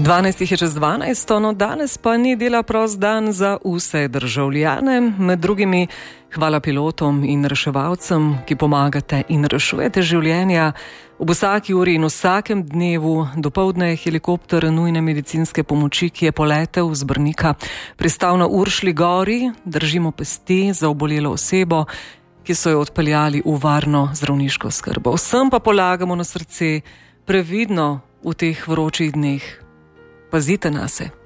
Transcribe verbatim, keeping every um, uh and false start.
dvanajst je čez dvanajst, no danes pa ni dela prost dan za vse državljane, med drugimi hvala pilotom in reševalcem, ki pomagate in rešujete življenja. Ob vsaki uri in vsakem dnevu dopoldne je helikopter nujne medicinske pomoči, ki je poletel z Brnika, pristal na Uršlji gori, držimo pesti za obolelo osebo, ki so jo odpeljali v varno zdravniško oskrbo. Vsem pa polagamo na srce, previdno v teh vročih dneh. Pazite nase.